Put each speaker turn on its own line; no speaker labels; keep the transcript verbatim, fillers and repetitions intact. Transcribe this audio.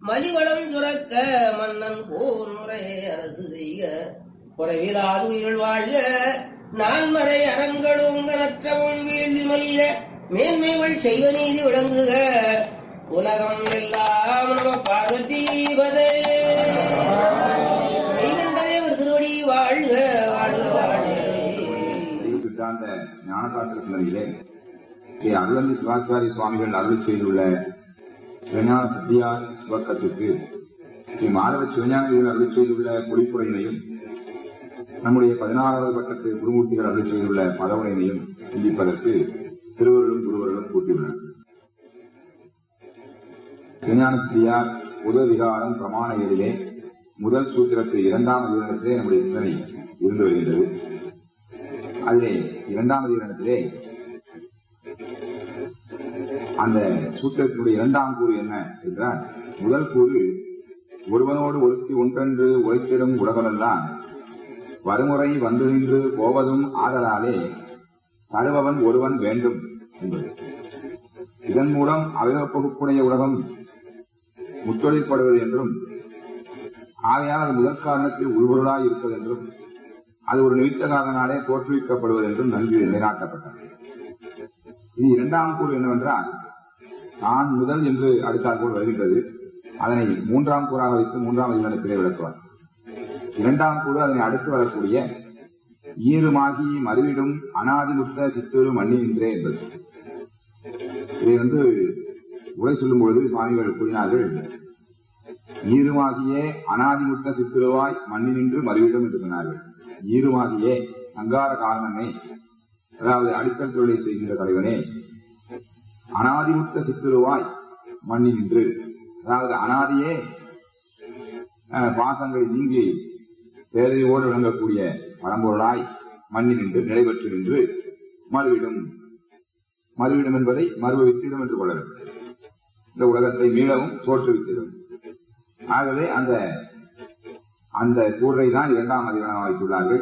மலிவளம் சுரக்க மன்னன் போர் முறை அரசு செய்க குறைவிலாது உயிர் வாழ்க நான்மறை அறங்களோங்க நற்றவம் வீழ்ந்து மல்க மேன்மைகள் செய்வ நீதி விளங்குக உலகம் எல்லாம் நம பார்வதீபதே மெய்கண்டதேவர் திருவடி வாழ்க வாழ்க வாழ்க.
சித்தாந்த ஞானசாஸ்திர சிந்தனையிலே ஸ்ரீ அருளந்தி சிவாச்சாரிய சுவாமிகள் அருள் செய்துள்ள சிவஞான சத்தியார் சுவக்கத்திற்கு ஸ்ரீ மாதவ சிவஞானிகள் அருள் செய்துள்ள பொழிப்புரையினையும் நம்முடைய பதினாறாவது பக்கத்து குருமூர்த்திகள் அருள் செய்துள்ள பதவுரையினையும் சிந்திப்பதற்கு திருவருளும் குருவர்களும் கூட்டியுள்ளனர். சிவஞான சத்தியார் உதவிகாரம் பிரமாண ஏழிலே முதல் சூத்திரத்து இரண்டாம் அதிகாரத்திலே நம்முடைய சிந்தனை இருந்து வருகின்றது. அதிலே இரண்டாம் அதிகாரத்திலே அந்த சூத்திரத்தினுடைய இரண்டாம் கூறு என்ன என்றால், முதல் கூறு ஒருவனோடு ஒருத்தி ஒன்றென்று உழைத்திடும் உலகமெல்லாம் வறுமுறை வந்து நின்று போவதும் ஆதலாலே தருபவன் ஒருவன் வேண்டும் என்பது. இதன் மூலம் அவயவப்பகுப்புடைய உலகம் முத்தொழிற்படுவது என்றும் ஆகையால் அது முதற் காரணத்தில் உள்பொருளாய் இருப்பது என்றும் அது ஒரு நிமித்த காரணனாலே தோற்றுவிக்கப்படுவது என்றும் நன்கு நிலைநாட்டப்பட்டது. இது இரண்டாம் கூறு என்னவென்றால், நான் முதல் என்று அடுத்தால் போல் வருகின்றது. அதனை மூன்றாம் கூறாக வைத்து மூன்றாம் அதிகாரத்திலே விளக்குவார். இரண்டாம் கூறு அதனை அடுத்து வரக்கூடிய ஈருமாகி மறுவிடும் அனாதிமுத்த சித்தூரு மண்ணின்றே என்பது. இதை வந்து உரை சொல்லும் பொழுது சுவாமிகள் கூறினார்கள், ஈருமாகியே அனாதிமுத்த சித்துருவாய் மண்ணினின்று மறுவிடும் என்று சொன்னார்கள். ஈருமாகியே சங்கார காரணமே, அதாவது அடிக்கல் தொழிலை செய்கின்ற தலைவனே, அனாதிமுத்த சித்துருவாய் மண்ணினின்று, அதாவது அனாதியே பாசங்களை நீங்கி பேரறிவோடு விளங்கக்கூடிய பரம்பொருளாய் மண்ணினின்று நிலைபெற்று நின்று மறுவிடும். மறுவிடும் என்பதை மறுவித்திடும் என்று கொள்ள வேண்டும். இந்த உலகத்தை மீளவும் தோற்றுவித்திடும். ஆகவே அந்த அந்த கூற்றை தான் இரண்டாம் அதிகாரமாக வைத்துள்ளார்கள்.